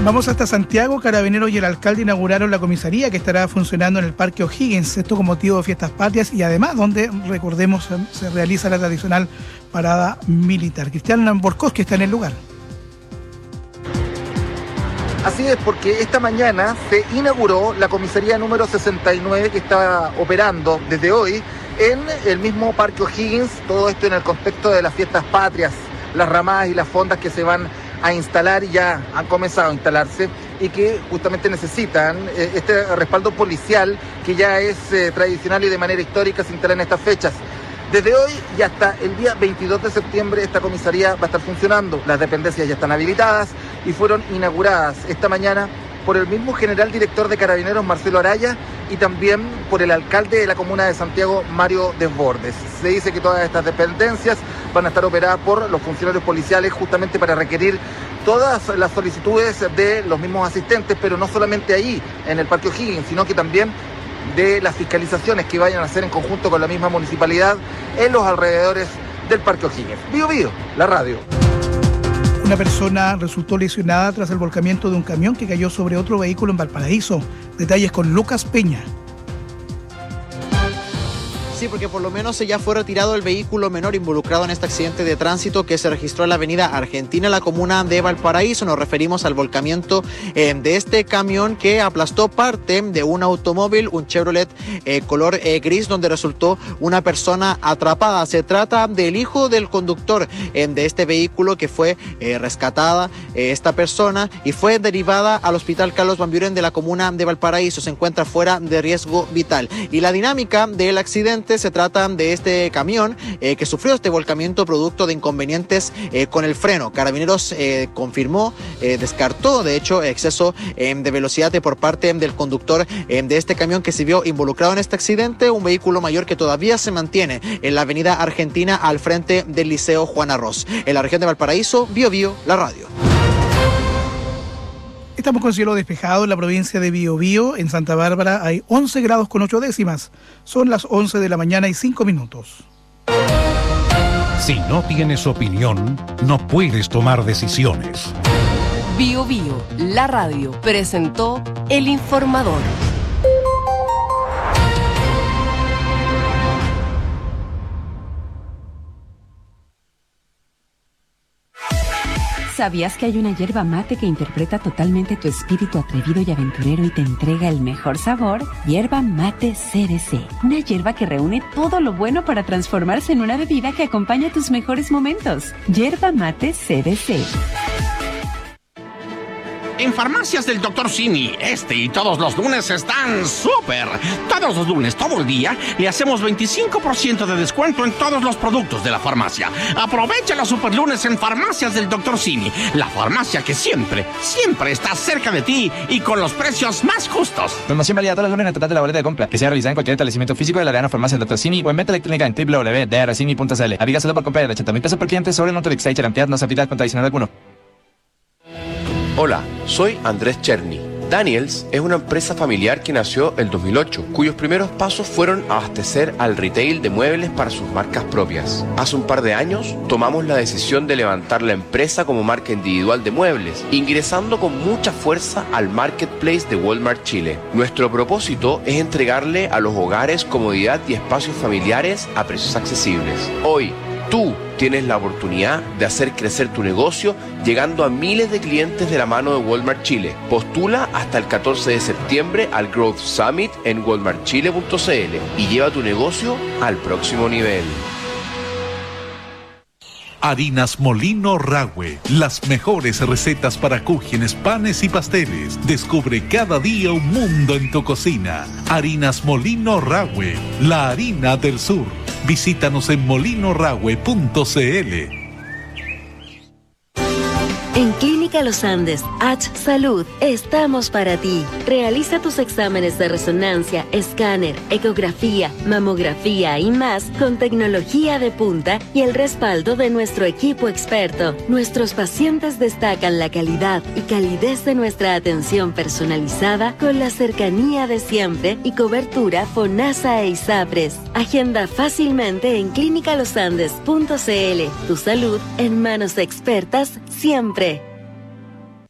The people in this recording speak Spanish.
Vamos hasta Santiago. Carabineros y el alcalde inauguraron la comisaría que estará funcionando en el Parque O'Higgins, esto con motivo de fiestas patrias y además donde, recordemos, se realiza la tradicional parada militar. Cristian Borkowski está en el lugar. Así es, porque esta mañana se inauguró la comisaría número 69 que está operando desde hoy en el mismo Parque O'Higgins, todo esto en el contexto de las fiestas patrias, las ramadas y las fondas que se van a instalar y ya han comenzado a instalarse y que justamente necesitan este respaldo policial que ya es tradicional y de manera histórica se instala en estas fechas. Desde hoy y hasta el día 22 de septiembre esta comisaría va a estar funcionando. Las dependencias ya están habilitadas y fueron inauguradas esta mañana por el mismo general director de Carabineros, Marcelo Araya, y también por el alcalde de la comuna de Santiago, Mario Desbordes. Se dice que todas estas dependencias van a estar operadas por los funcionarios policiales justamente para requerir todas las solicitudes de los mismos asistentes, pero no solamente ahí, en el Parque O'Higgins, sino que también de las fiscalizaciones que vayan a hacer en conjunto con la misma municipalidad en los alrededores del Parque O'Higgins. Bío Bío, la radio. Una persona resultó lesionada tras el volcamiento de un camión que cayó sobre otro vehículo en Valparaíso. Detalles con Lucas Peña. Sí, porque por lo menos ya fue retirado el vehículo menor involucrado en este accidente de tránsito que se registró en la avenida Argentina, en la comuna de Valparaíso. Nos referimos al volcamiento de este camión que aplastó parte de un automóvil, un Chevrolet color gris, donde resultó una persona atrapada. Se trata del hijo del conductor de este vehículo que fue rescatada esta persona y fue derivada al Hospital Carlos Van Buren de la comuna de Valparaíso. Se encuentra fuera de riesgo vital. Y la dinámica del accidente se trata de este camión que sufrió este volcamiento producto de inconvenientes con el freno. Carabineros confirmó, descartó de hecho exceso de velocidad por parte del conductor de este camión que se vio involucrado en este accidente, un vehículo mayor que todavía se mantiene en la avenida Argentina al frente del Liceo Juan Arroz. En la región de Valparaíso, Bío Bío, la radio. Estamos con cielo despejado en la provincia de Biobío. En Santa Bárbara hay 11 grados con 8 décimas. Son las 11 de la mañana y 5 minutos. Si no tienes opinión, no puedes tomar decisiones. Bío Bío, la radio, presentó El Informador. ¿Sabías que hay una yerba mate que interpreta totalmente tu espíritu atrevido y aventurero y te entrega el mejor sabor? Yerba Mate CBC. Una yerba que reúne todo lo bueno para transformarse en una bebida que acompaña tus mejores momentos. Yerba Mate CBC. En Farmacias del Dr. Simi, este y todos los lunes están súper. Todos los lunes, todo el día, le hacemos 25% de descuento en todos los productos de la farmacia. Aprovecha los super lunes en Farmacias del Dr. Simi, la farmacia que siempre, siempre está cerca de ti y con los precios más justos. Promoción válida todos los lunes en el total de la boleta de compra, que sea realizada en cualquier establecimiento físico de la Arena Farmacia del Dr. Simi o en venta electrónica en www.drcimi.cl. Aplica solo por compra de 80.000 pesos por cliente sobre Notolix y cantidad no se aplica con adicional alguno. Hola, soy Andrés Cherny. Daniels es una empresa familiar que nació en 2008, cuyos primeros pasos fueron abastecer al retail de muebles para sus marcas propias. Hace un par de años tomamos la decisión de levantar la empresa como marca individual de muebles, ingresando con mucha fuerza al marketplace de Walmart Chile. Nuestro propósito es entregarle a los hogares comodidad y espacios familiares a precios accesibles. Hoy, tú tienes la oportunidad de hacer crecer tu negocio llegando a miles de clientes de la mano de Walmart Chile. Postula hasta el 14 de septiembre al Growth Summit en walmartchile.cl y lleva tu negocio al próximo nivel. Harinas Molino Rahue, las mejores recetas para cúgenes, panes y pasteles. Descubre cada día un mundo en tu cocina. Harinas Molino Rahue, la harina del sur. Visítanos en molinorahue.cl. En Clínica Los Andes, H Salud, estamos para ti. Realiza tus exámenes de resonancia, escáner, ecografía, mamografía y más con tecnología de punta y el respaldo de nuestro equipo experto. Nuestros pacientes destacan la calidad y calidez de nuestra atención personalizada con la cercanía de siempre y cobertura FONASA e ISAPRES. Agenda fácilmente en clínicalosandes.cl. Tu salud en manos expertas siempre.